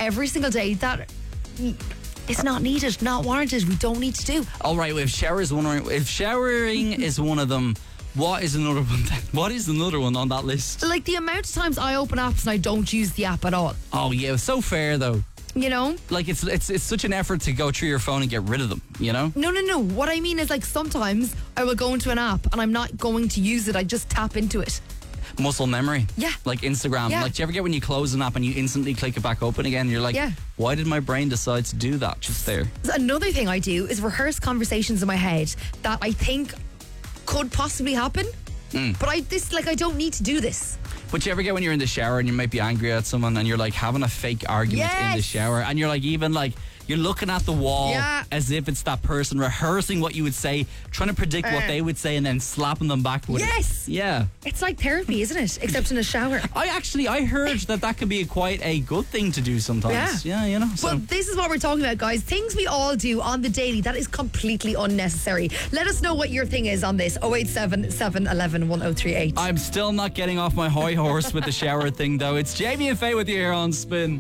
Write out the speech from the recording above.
every single day that it's not needed, not warranted. We don't need to do. All right, if showering is one of them, what is another one? What is another one on that list? Like the amount of times I open apps and I don't use the app at all. Oh yeah, so fair though. You know? Like it's such an effort to go through your phone and get rid of them, you know? No. What I mean is, like, sometimes I will go into an app and I'm not going to use it. I just tap into it. Muscle memory. Yeah. Like Instagram. Yeah. Like, do you ever get when you close an app and you instantly click it back open again? You're like, Yeah. why did my brain decide to do that just there? Another thing I do is rehearse conversations in my head that I think could possibly happen. But I don't need to do this. But you ever get when you're in the shower and you might be angry at someone and you're like having a fake argument in the Yes. shower and you're like even like you're looking at the wall Yeah. as if it's that person rehearsing what you would say, trying to predict what they would say and then slapping them back with Yes. it. Yeah. It's like therapy, isn't it? Except in a shower. I heard that could be quite a good thing to do sometimes. Yeah, you know. So. Well, this is what we're talking about, guys. Things we all do on the daily that is completely unnecessary. Let us know what your thing is on this. 087 711 1038. I'm still not getting off my high horse with the shower thing though. It's Jamie and Faye with you here on Spin.